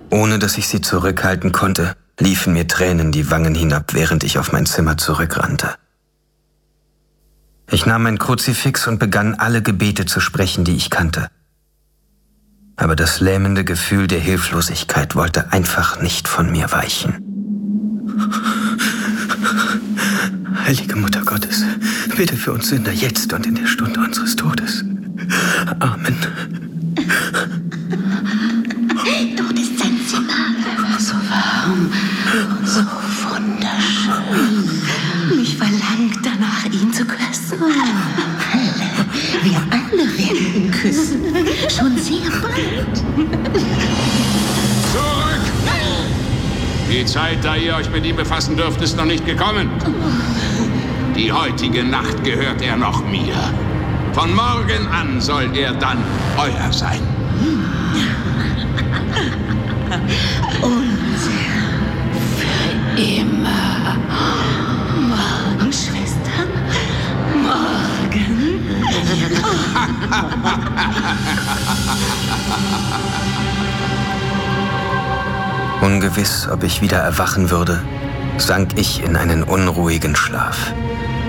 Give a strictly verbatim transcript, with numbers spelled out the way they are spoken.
Ohne dass ich sie zurückhalten konnte, liefen mir Tränen die Wangen hinab, während ich auf mein Zimmer zurückrannte. Ich nahm mein Kruzifix und begann, alle Gebete zu sprechen, die ich kannte. Aber das lähmende Gefühl der Hilflosigkeit wollte einfach nicht von mir weichen. Heilige Mutter Gottes, bitte für uns Sünder jetzt und in der Stunde unseres Todes. Amen. Dort ist sein Zimmer. So warm, so wunderschön. Mich verlangt danach, ihn zu küssen. Alle, wir alle werden ihn küssen. Schon sehr bald. Zurück! Die Zeit, da ihr euch mit ihm befassen dürft, ist noch nicht gekommen. Die heutige Nacht gehört er noch mir. Von morgen an soll er dann euer sein. Unser für immer. Morgen, Schwester. Morgen. Ungewiss, ob ich wieder erwachen würde, sank ich in einen unruhigen Schlaf.